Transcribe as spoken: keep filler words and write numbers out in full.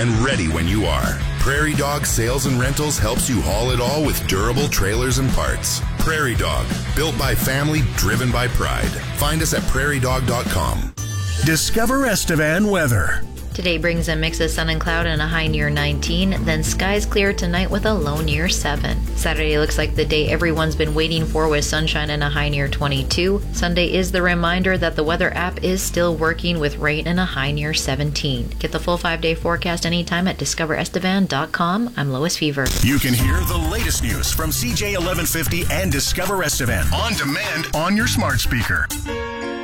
and ready when you are. Prairie Dog Sales and Rentals helps you haul it all with durable trailers and parts. Prairie Dog, built by family, driven by pride. Find us at prairie dog dot com. Discover Estevan weather. Today brings a mix of sun and cloud and a high near nineteen, then skies clear tonight with a low near seven. Saturday looks like the day everyone's been waiting for with sunshine and a high near twenty-two. Sunday is the reminder that the weather app is still working with rain and a high near seventeen. Get the full five-day forecast anytime at discover estevan dot com. I'm Lois Fever. You can hear the latest news from C J eleven fifty and Discover Estevan on demand on your smart speaker.